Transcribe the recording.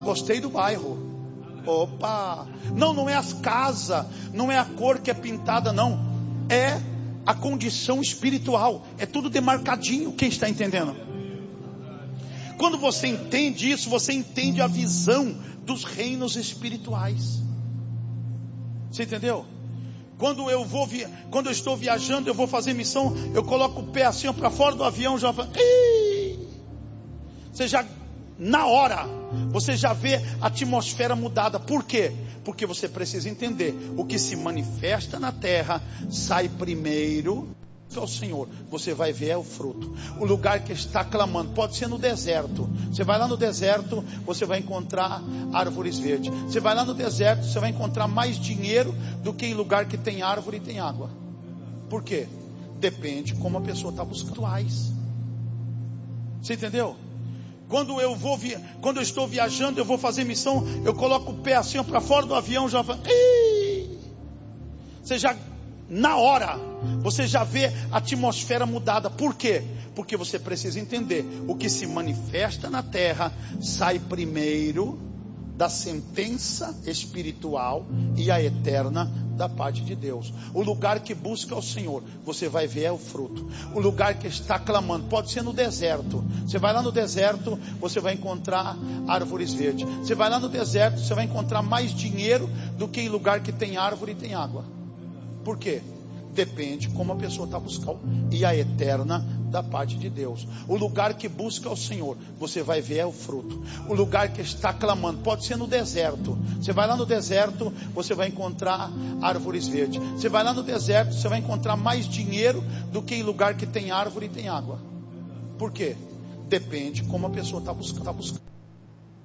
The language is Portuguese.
Gostei do bairro. Opa! Não é as casas, não é a cor que é pintada, não. É a condição espiritual. É tudo demarcadinho. Quem está entendendo? Quando você entende isso, você entende a visão dos reinos espirituais. Você entendeu? Quando eu estou viajando, eu vou fazer missão, eu coloco o pé assim para fora do avião, já falo, você já, na hora, você já vê a atmosfera mudada. Por quê? Porque você precisa entender, o que se manifesta na terra, sai primeiro ao Senhor, você vai ver o fruto. O lugar que está clamando, pode ser no deserto. Você vai lá no deserto, você vai encontrar árvores verdes. Você vai lá no deserto, você vai encontrar mais dinheiro do que em lugar que tem árvore e tem água. Por quê? Depende como a pessoa está buscando. Você entendeu? Quando eu estou viajando, eu vou fazer missão, eu coloco o pé assim para fora do avião, já falo, você já, na hora, você já vê a atmosfera mudada. Por quê? Porque você precisa entender, o que se manifesta na terra, sai primeiro da sentença espiritual e a eterna da parte de Deus. O lugar que busca o Senhor, você vai ver o fruto. O lugar que está clamando, pode ser no deserto. Você vai lá no deserto, você vai encontrar árvores verdes. Você vai lá no deserto, você vai encontrar mais dinheiro do que em lugar que tem árvore e tem água. Por quê? Depende como a pessoa está buscando e a eterna da parte de Deus. O lugar que busca o Senhor, você vai ver o fruto. O lugar que está clamando, pode ser no deserto. Você vai lá no deserto, você vai encontrar árvores verdes. Você vai lá no deserto, você vai encontrar mais dinheiro do que em lugar que tem árvore e tem água. Por quê? Depende como a pessoa está buscando.